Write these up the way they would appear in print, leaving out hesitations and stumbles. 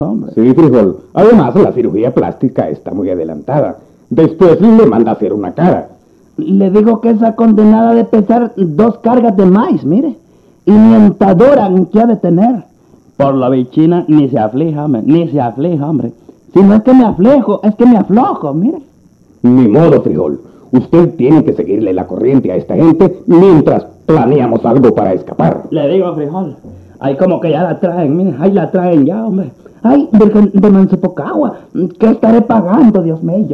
hombre. Sí, frijol. Además, la cirugía plástica está muy adelantada. Después le manda a hacer una cara. Le digo que esa condenada de pesar 2 cargas de maíz, mire. Y ni entadura que ha de tener. Por la bichina ni se aflija, hombre, ni se aflija, hombre. Si no es que me aflejo, es que me aflojo, mire. Ni modo, frijol. Usted tiene que seguirle la corriente a esta gente mientras planeamos algo para escapar. Le digo, frijol, ahí como que ya la traen, mire, ahí la traen ya, hombre. Ay, Virgen de Mansopocagua, ¿qué estaré pagando, Dios mío?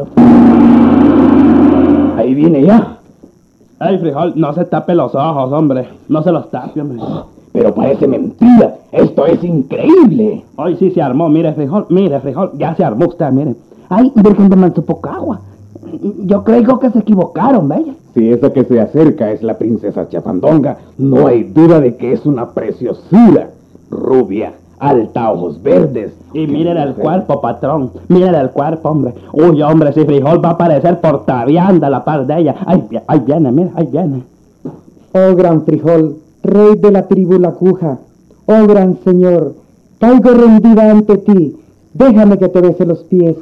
Ahí viene ya. Ay, frijol, no se tape los ojos, hombre. No se los tape, hombre. Pero parece mentira. Esto es increíble. Hoy sí se armó, mire, frijol, ya se armó usted, mire. Ay, Virgen de Mansopocagua. Yo creo que se equivocaron, ¿vaya? Si esa que se acerca es la princesa Chafandonga, no hay duda de que es una preciosura. Rubia, alta, ojos verdes. Y miren el cuerpo, patrón. Miren el cuerpo, hombre. Uy, hombre, si frijol va a parecer portavianda a la par de ella. Ahí viene, mira, ahí viene. Oh, gran frijol, rey de la tribu Lacuja. Oh, gran señor, caigo rendida ante ti. Déjame que te bese los pies.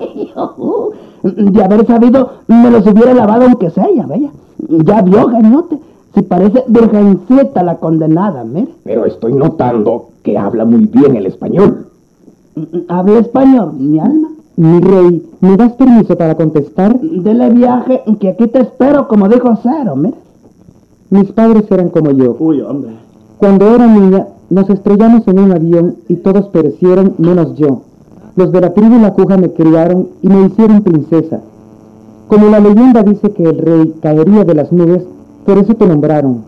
De haber sabido, me los hubiera lavado aunque sea, ¿vaya? Ya vio, gañote. Si parece virgencita la condenada, mire. Pero estoy notando que habla muy bien el español. ¿Habla español, mi alma? Mi rey, ¿me das permiso para contestar? Dele viaje, que aquí te espero, como dijo Cero, mire. Mis padres eran como yo. Uy, hombre. Cuando era niña, nos estrellamos en un avión y todos perecieron menos yo. Los de la tribu Lacuja me criaron y me hicieron princesa. Como la leyenda dice que el rey caería de las nubes, por eso te nombraron.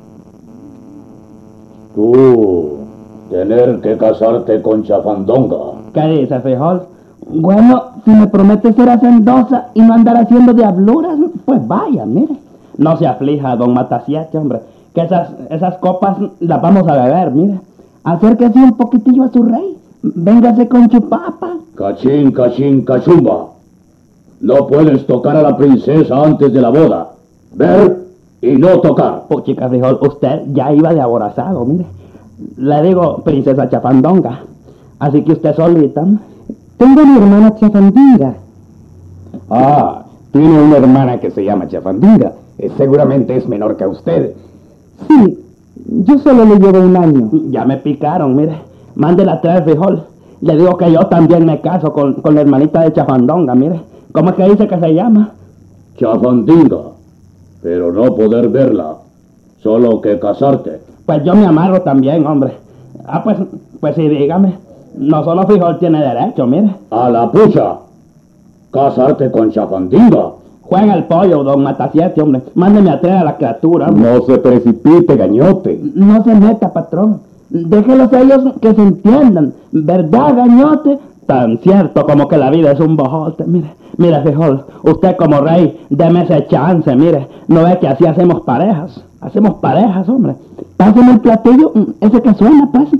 Tú, tener que casarte con Chafandonga. ¿Qué dice, frijol? Bueno, si me promete ser hacendosa y no andar haciendo diabluras, pues vaya, mire. No se aflija, don Matasiete, hombre, que esas copas las vamos a beber, mire. Acérquese un poquitillo a su rey. Véngase con chupapa. Cachín, cachín, cachumba. No puedes tocar a la princesa antes de la boda. Ver y no tocar. Puchica, frijol, usted ya iba de aborazado, mire. Le digo, princesa Chafandonga. Así que usted solita. Tengo mi hermana Chafandinga. Ah, tiene una hermana que se llama Chafandinga. Seguramente es menor que usted. Sí, yo solo le llevo 1 año. Ya me picaron, mire. Mándela a traer, frijol. Le digo que yo también me caso con la hermanita de Chafandonga, mire. ¿Cómo es que dice que se llama? Chafandinga. Pero no poder verla. Solo que casarte. Pues yo me amarro también, hombre. Ah, pues sí, dígame. No solo frijol tiene derecho, mire. A la pucha. Casarte con Chafandinga. Juega el pollo, don Matasiete, hombre. Mándeme a traer a la criatura, hombre. No se precipite, gañote. No se meta, patrón. Déjelos a ellos que se entiendan. ¿Verdad, gañote? Tan cierto como que la vida es un bojote, mire. Mire, frijol, usted como rey, deme ese chance, mire. No ve que así hacemos parejas. Hacemos parejas, hombre. Páseme el platillo, ese que suena, pues.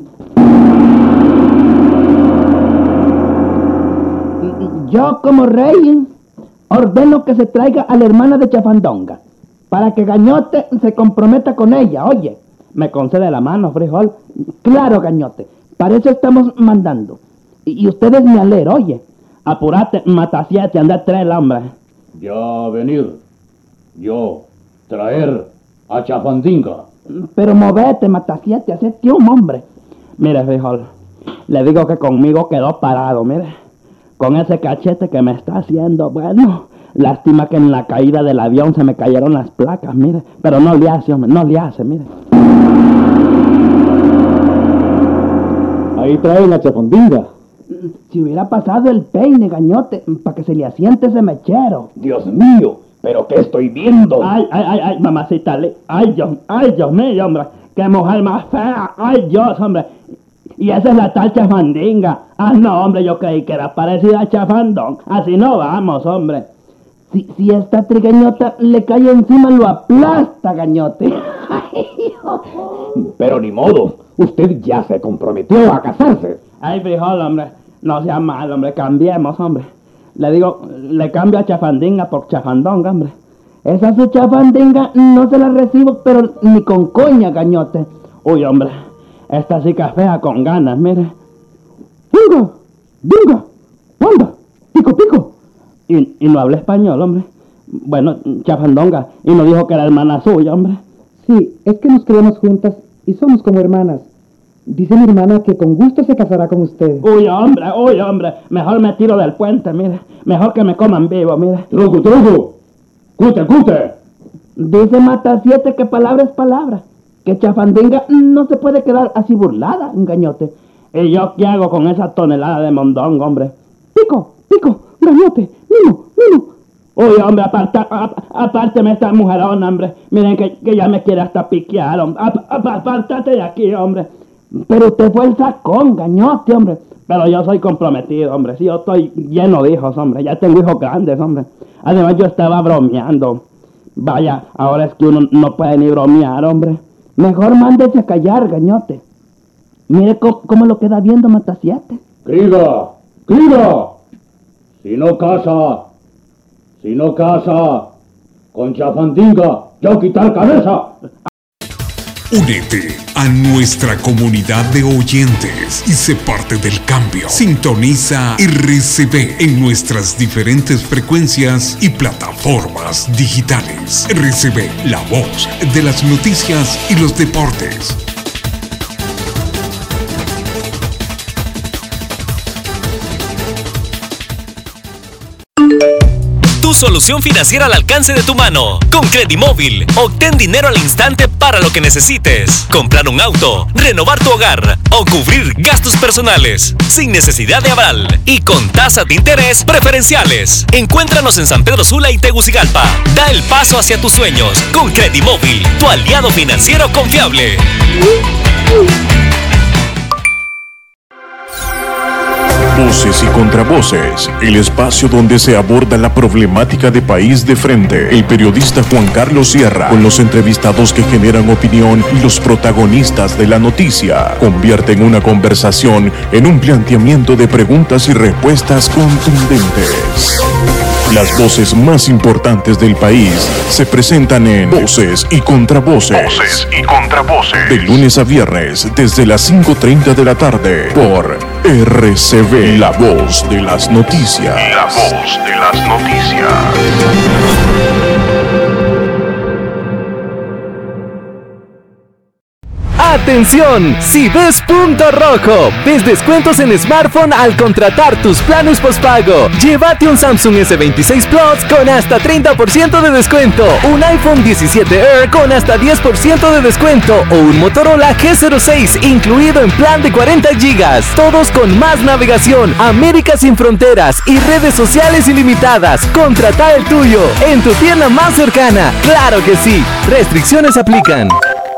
Yo como rey ordeno que se traiga a la hermana de Chafandonga para que Gañote se comprometa con ella, oye. ¿Me concede la mano, frijol? Claro, Gañote, para eso estamos mandando. Y ustedes me aler, oye. Apurate, Matasiete, anda a traer, hombre. Ya venir. Yo traer a Chafandinga. Pero movete, Matasiete, hacete un hombre. Mire, frijol, le digo que conmigo quedó parado, mire. Con ese cachete que me está haciendo, bueno, lástima que en la caída del avión se me cayeron las placas, mire. Pero no le hace, hombre, no le hace, mire. Ahí traen a Chafandinga. Si hubiera pasado el peine, Gañote, para que se le asiente ese mechero. Dios mío, ¿pero qué estoy viendo? Ay, mamacita, ay, Dios mío, hombre, qué mujer más fea, ay, Dios, hombre. Y esa es la tal Chafandinga. Ah, no, hombre, yo creí que era parecida a Chafandón. Así no vamos, hombre. Si esta trigueñota le cae encima, lo aplasta, Gañote. Pero ni modo, usted ya se comprometió a casarse. Ay, frijol, hombre, no sea mal, hombre, cambiemos, hombre. Le digo, le cambio a Chafandinga por Chafandonga, hombre. Esa su Chafandinga no se la recibo, pero ni con coña, Gañote. Uy, hombre, esta sí que fea con ganas, mire. Hugo, Dunga, anda, pico, pico. Y no habla español, hombre. Bueno, Chafandonga, y no dijo que era hermana suya, hombre. Sí, es que nos criamos juntas y somos como hermanas. Dice mi hermana que con gusto se casará con usted. Uy, hombre, mejor me tiro del puente, mire. Mejor que me coman vivo, mire. Truco, cute. Dice Mata 7 que palabra es palabra. Que Chafandinga no se puede quedar así burlada, Gañote. ¿Y yo qué hago con esa tonelada de mondongo, hombre? Pico, Gañote, mimo. Uy, hombre, apárteme esta mujerona, hombre. Miren que ya me quiere hasta piquear, hombre. Apártate de aquí, hombre. Pero usted fue el sacón, Gañote, hombre. Pero yo soy comprometido, hombre. Sí, yo estoy lleno de hijos, hombre. Ya tengo hijos grandes, hombre. Además, yo estaba bromeando. Vaya, ahora es que uno no puede ni bromear, hombre. Mejor mándese a callar, Gañote. Mire cómo lo queda viendo Mata 7. Criga. Si no casa, con Chafandinga, yo quitar cabeza. Únete a nuestra comunidad de oyentes y sé parte del cambio. Sintoniza RCB en nuestras diferentes frecuencias y plataformas digitales. RCB, la voz de las noticias y los deportes. Tu solución financiera al alcance de tu mano. Con Credimóvil, obtén dinero al instante para lo que necesites. Comprar un auto, renovar tu hogar o cubrir gastos personales. Sin necesidad de aval y con tasas de interés preferenciales. Encuéntranos en San Pedro Sula y Tegucigalpa. Da el paso hacia tus sueños con Credimóvil, tu aliado financiero confiable. Voces y Contravoces, el espacio donde se aborda la problemática de país de frente. El periodista Juan Carlos Sierra, con los entrevistados que generan opinión y los protagonistas de la noticia, convierten una conversación en un planteamiento de preguntas y respuestas contundentes. Las voces más importantes del país se presentan en Voces y Contravoces. Voces y Contravoces. De lunes a viernes, desde las 5:30 de la tarde, por RCB, la voz de las noticias. La voz de las noticias. ¡Atención! Si ves punto rojo, ves descuentos en smartphone al contratar tus planes postpago. Llévate un Samsung S26 Plus con hasta 30% de descuento, un iPhone 17 Air con hasta 10% de descuento o un Motorola G06 incluido en plan de 40 GB. Todos con más navegación, América sin fronteras y redes sociales ilimitadas. Contrata el tuyo en tu tienda más cercana. ¡Claro que sí! Restricciones aplican.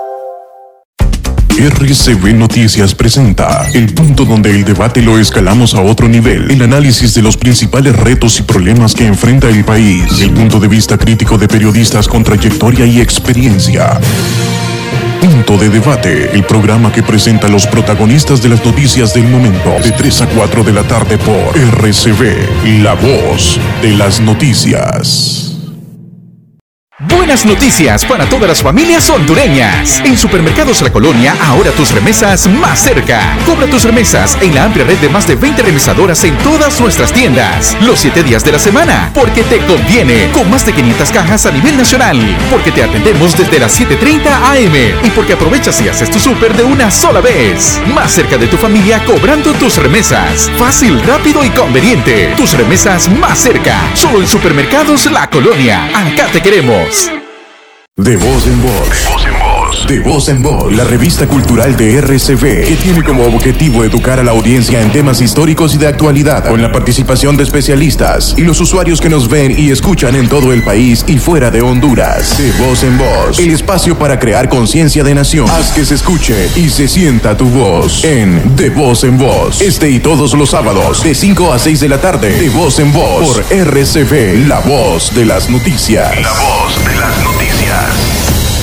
RCB Noticias presenta el punto donde el debate lo escalamos a otro nivel. El análisis de los principales retos y problemas que enfrenta el país. El punto de vista crítico de periodistas con trayectoria y experiencia. Punto de Debate, el programa que presenta a los protagonistas de las noticias del momento. De 3 a 4 de la tarde por RCB, la voz de las noticias. Buenas noticias para todas las familias hondureñas. En Supermercados La Colonia, ahora tus remesas más cerca. Cobra tus remesas en la amplia red de más de 20 remesadoras en todas nuestras tiendas. Los 7 días de la semana, porque te conviene. Con más de 500 cajas a nivel nacional. Porque te atendemos desde las 7:30 AM. Y porque aprovechas y haces tu súper de una sola vez. Más cerca de tu familia cobrando tus remesas. Fácil, rápido y conveniente. Tus remesas más cerca. Solo en Supermercados La Colonia. Acá te queremos. De voz en voz. De voz en voz, la revista cultural de RCB, que tiene como objetivo educar a la audiencia en temas históricos y de actualidad, con la participación de especialistas y los usuarios que nos ven y escuchan en todo el país y fuera de Honduras. De voz en voz, el espacio para crear conciencia de nación. Haz que se escuche y se sienta tu voz en De voz en voz. Este y todos los sábados, de 5 a 6 de la tarde, De voz en voz, por RCB, la voz de las noticias. La voz de las noticias.